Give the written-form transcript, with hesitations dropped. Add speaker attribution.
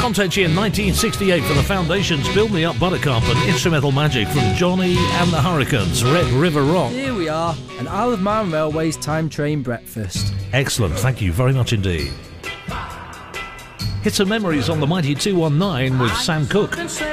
Speaker 1: Contact you in 1968 for the Foundations' Build Me Up Buttercup and Instrumental Magic from Johnny and the Hurricanes, Red River Rock.
Speaker 2: Here we are, an Isle of Man Railways time train breakfast.
Speaker 1: Excellent, thank you very much indeed. Hits and Memories on the Mighty 219 with Sam Cooke.